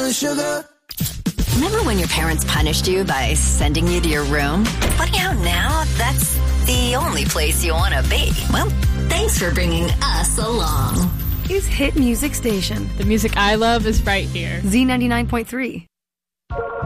and sugar. Remember when your parents punished you by sending you to your room? Funny how now that's the only place you want to be. Well, thanks for bringing us along. His hit music station. The music I love is right here. Z99.3.